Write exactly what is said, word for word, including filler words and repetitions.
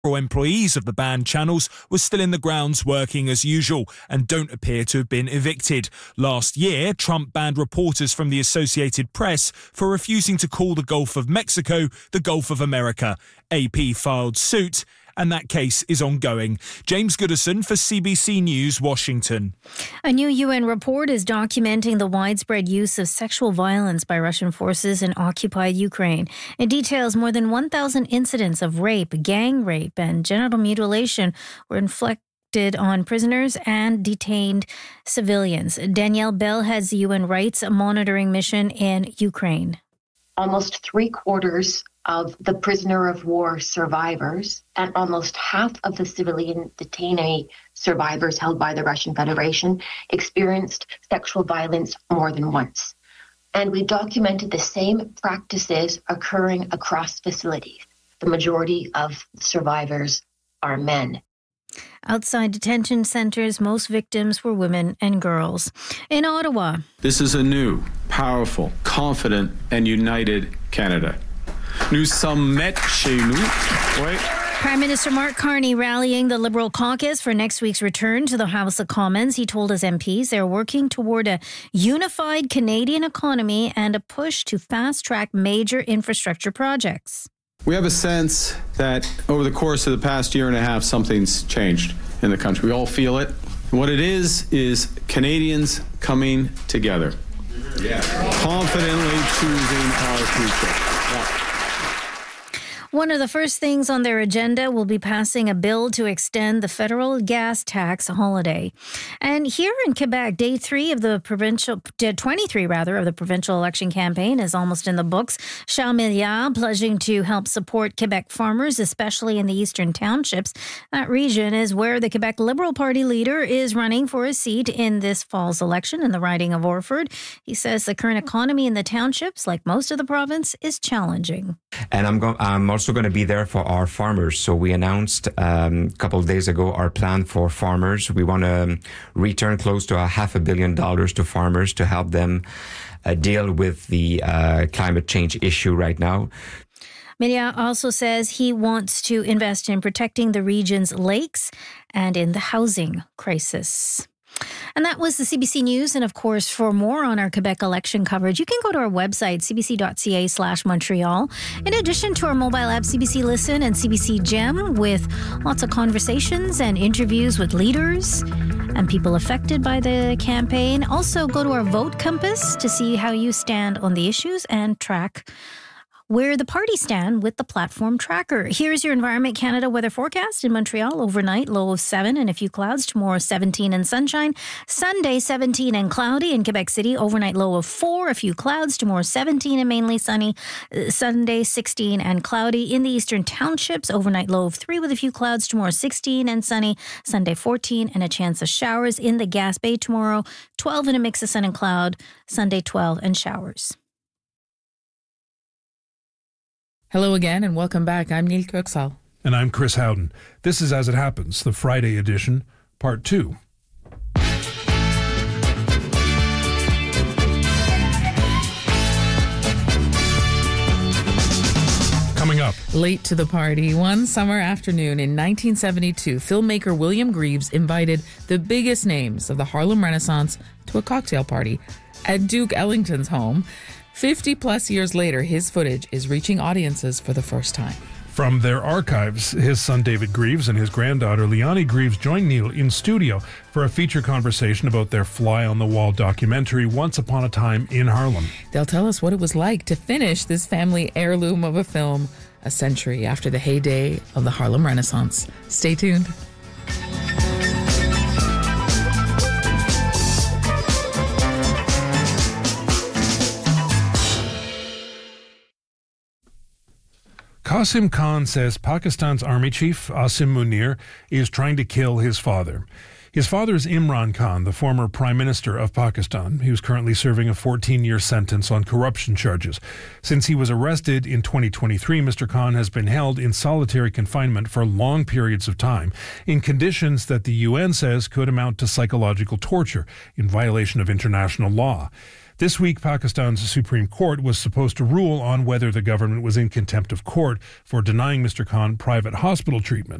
Employees of the banned channels were still in the grounds working as usual and don't appear to have been evicted. Last year, Trump banned reporters from the Associated Press for refusing to call the Gulf of Mexico the Gulf of America. A P filed suit, and that case is ongoing. James Goodison for C B C News, Washington. A new U N report is documenting the widespread use of sexual violence by Russian forces in occupied Ukraine. It details more than one thousand incidents of rape, gang rape, and genital mutilation were inflicted on prisoners and detained civilians. Danielle Bell heads the U N Rights Monitoring Mission in Ukraine. Almost three quarters of the prisoner of war survivors and almost half of the civilian detainee survivors held by the Russian Federation experienced sexual violence more than once. And we documented the same practices occurring across facilities. The majority of survivors are men. Outside detention centres, most victims were women and girls. In Ottawa, this is a new, powerful, confident and united Canada. Nous sommes maîtres chez nous. Ouais. Prime Minister Mark Carney rallying the Liberal caucus for next week's return to the House of Commons. He told his M Ps they're working toward a unified Canadian economy and a push to fast-track major infrastructure projects. We have a sense that over the course of the past year and a half, something's changed in the country. We all feel it. And what it is, is Canadians coming together, yeah. confidently choosing our future. Yeah. One of the first things on their agenda will be passing a bill to extend the federal gas tax holiday. And here in Quebec, day three of the provincial, twenty-three rather, of the provincial election campaign is almost in the books. Charles Milliard pledging to help support Quebec farmers, especially in the eastern townships. That region is where the Quebec Liberal Party leader is running for a seat in this fall's election in the riding of Orford. He says the current economy in the townships, like most of the province, is challenging. And I'm going. I'm also going to be there for our farmers. So we announced um, a couple of days ago our plan for farmers. We want to return close to a half a billion dollars to farmers to help them uh, deal with the uh, climate change issue right now. Milliard also says he wants to invest in protecting the region's lakes and in the housing crisis. And that was the C B C News. And of course, for more on our Quebec election coverage, you can go to our website, cbc.ca slash Montreal. In addition to our mobile app, C B C Listen and C B C Gem, with lots of conversations and interviews with leaders and people affected by the campaign. Also, go to our Vote Compass to see how you stand on the issues and track where the parties stand with the platform tracker. Here's your Environment Canada weather forecast. In Montreal, overnight, low of seven and a few clouds. Tomorrow, seventeen and sunshine. Sunday, seventeen and cloudy. In Quebec City, overnight low of four, a few clouds. Tomorrow, seventeen and mainly sunny. Sunday, sixteen and cloudy. In the eastern townships, overnight low of three with a few clouds. Tomorrow, sixteen and sunny. Sunday, fourteen and a chance of showers. In the Gas Bay tomorrow, twelve and a mix of sun and cloud. Sunday, twelve and showers. Hello again and welcome back. I'm Neil Kirksall. And I'm Chris Howden. This is As It Happens, the Friday edition, part two. Coming up. Late to the party. One summer afternoon in nineteen seventy-two, filmmaker William Greaves invited the biggest names of the Harlem Renaissance to a cocktail party at Duke Ellington's home. fifty plus years later, his footage is reaching audiences for the first time. From their archives, his son David Greaves and his granddaughter Leonie Greaves joined Neil in studio for a feature conversation about their fly-on-the-wall documentary, Once Upon a Time in Harlem. They'll tell us what it was like to finish this family heirloom of a film a century after the heyday of the Harlem Renaissance. Stay tuned. Qasim Khan says Pakistan's army chief, Asim Munir, is trying to kill his father. His father is Imran Khan, the former Prime Minister of Pakistan. He was currently serving a fourteen-year sentence on corruption charges. Since he was arrested in twenty twenty-three, Mister Khan has been held in solitary confinement for long periods of time in conditions that the U N says could amount to psychological torture in violation of international law. This week, Pakistan's Supreme Court was supposed to rule on whether the government was in contempt of court for denying Mister Khan private hospital treatment.